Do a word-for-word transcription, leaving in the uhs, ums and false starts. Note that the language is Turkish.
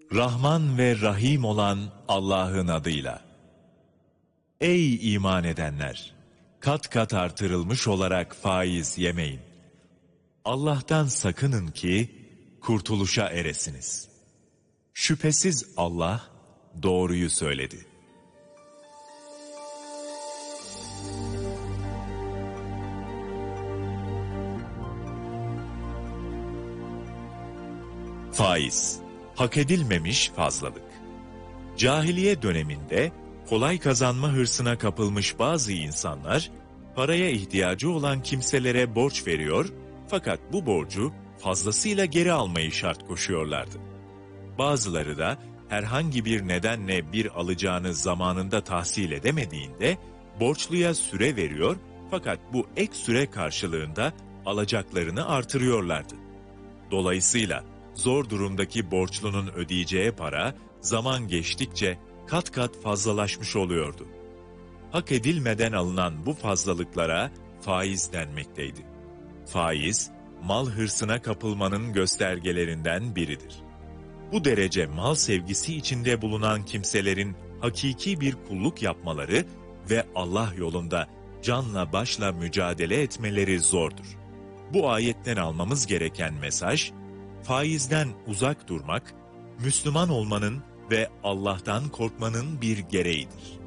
Rahman ve Rahim olan Allah'ın adıyla. Ey iman edenler! Kat kat artırılmış olarak faiz yemeyin. Allah'tan sakının ki kurtuluşa eresiniz. Şüphesiz Allah doğruyu söyledi. Faiz, hak edilmemiş fazlalık. Cahiliye döneminde kolay kazanma hırsına kapılmış bazı insanlar, paraya ihtiyacı olan kimselere borç veriyor, fakat bu borcu fazlasıyla geri almayı şart koşuyorlardı. Bazıları da herhangi bir nedenle bir alacağını zamanında tahsil edemediğinde, borçluya süre veriyor, fakat bu ek süre karşılığında alacaklarını artırıyorlardı. Dolayısıyla zor durumdaki borçlunun ödeyeceği para, zaman geçtikçe kat kat fazlalaşmış oluyordu. Hak edilmeden alınan bu fazlalıklara faiz denmekteydi. Faiz, mal hırsına kapılmanın göstergelerinden biridir. Bu derece mal sevgisi içinde bulunan kimselerin hakiki bir kulluk yapmaları ve Allah yolunda canla başla mücadele etmeleri zordur. Bu ayetten almamız gereken mesaj, faizden uzak durmak, Müslüman olmanın ve Allah'tan korkmanın bir gereğidir.